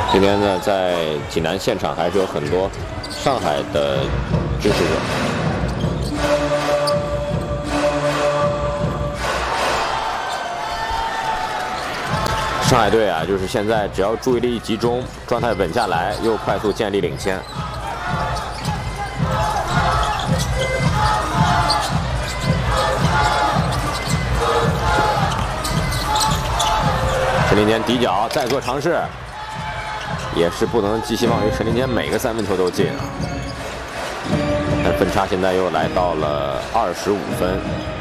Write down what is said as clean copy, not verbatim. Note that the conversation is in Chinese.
今天呢，在济南现场还是有很多上海的支持者。上海队啊，就是现在只要注意力集中，状态稳下来，又快速建立领先。陈林坚底角再做尝试，也是不能寄希望于陈林坚每个三分球都进啊。但分差现在又来到了25分。